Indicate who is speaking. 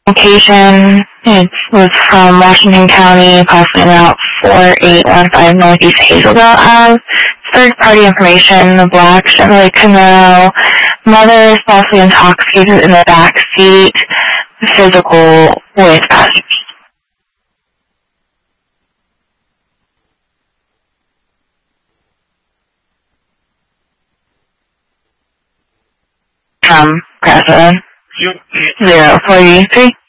Speaker 1: Location, it was from Washington County, possibly Route 4815 Northeast Hazelbelt Ave. Third-party information, the black Chevrolet Camaro. Mother is possibly intoxicated in the back seat. Physical with passengers. President. 043.